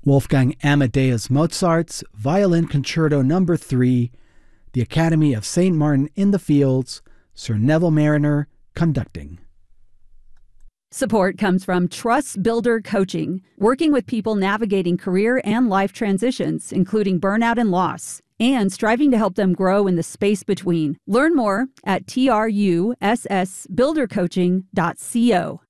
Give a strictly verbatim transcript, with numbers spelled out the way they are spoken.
Wolfgang Amadeus Mozart's Violin Concerto Number three, the Academy of Saint Martin in the Fields, Sir Neville Mariner conducting. Support comes from Trust Builder Coaching, working with people navigating career and life transitions, including burnout and loss, and striving to help them grow in the space between. Learn more at truss builder coaching dot co.